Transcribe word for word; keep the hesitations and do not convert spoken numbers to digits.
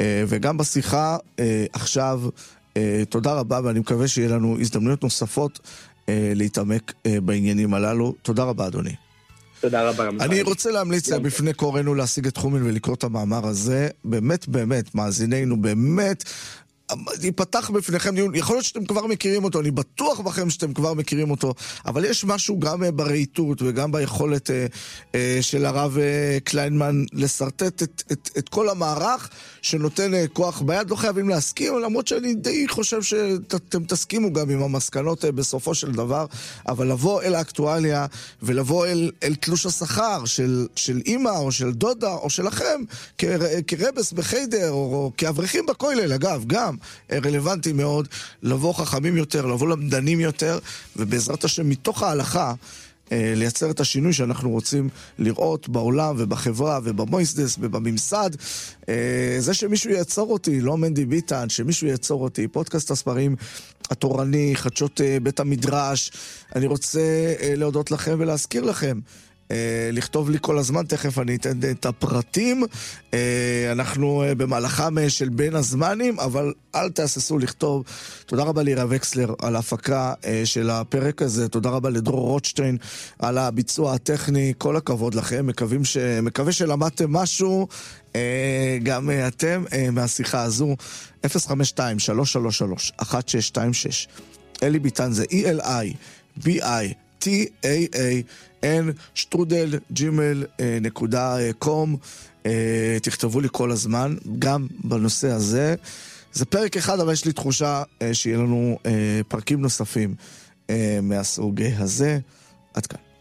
וגם בשיחה עכשיו, תודה רבה, ואני מקווה שיהיה לנו הזדמנויות נוספות להתעמק בעניינים הללו. תודה רבה, אדוני. תודה רבה. אני רוצה להמליץ בפני קוראינו להשיג את חומין ולקרוא את המאמר הזה. באמת, באמת, מאזינינו, באמת, ייפתח בפניכם דיון, יכול להיות שאתם כבר מכירים אותו, אני בטוח בכם שאתם כבר מכירים אותו, אבל יש משהו גם ברהיטות וגם ביכולת אה, אה, של הרב אה, קליינמן לסרטט את, את, את כל המערך שנותן אה, כוח ביד. לא חייבים להסכים, למרות שאני די חושב שאתם תסכימו גם עם המסקנות אה, בסופו של דבר, אבל לבוא אל האקטואליה ולבוא אל, אל תלוש השכר של, של אמא או של דודה או שלכם כר, כרבס בחיידר או, או כאברכים בכולל, אגב, גם רלוונטי מאוד, לבוא חכמים יותר, לבוא למדנים יותר, ובעזרת השם מתוך ההלכה לייצר את השינוי שאנחנו רוצים לראות בעולם ובחברה ובמויסדס ובממסד. זה שמישהו יעצור אותי, לא מנדי ביטן, שמישהו יעצור אותי, פודקאסט הספרים התורני, חדשות בית המדרש. אני רוצה להודות לכם ולהזכיר לכם לכתוב לי כל הזמן, תכף אני אתן את הפרטים. אנחנו במהלכם של בין הזמנים, אבל אל תהססו לכתוב. תודה רבה לירה וקסלר על ההפקה של הפרק הזה, תודה רבה לדרור רוטשטיין על הביצוע הטכני, כל הכבוד לכם, מקווים ש... מקווה שלמדתם משהו גם אתם מהשיחה הזו. אפס חמש שתיים שלוש שלוש שלוש אחת שש שתיים שש. אלי ביטן זה E L I B I T A A N שטרודל ג'ימל נקודה קום. תכתבו לי כל הזמן גם בנושא הזה. זה פרק אחד, אבל יש לי תחושה שיהיה לנו פרקים נוספים מהסוג הזה. עד כאן.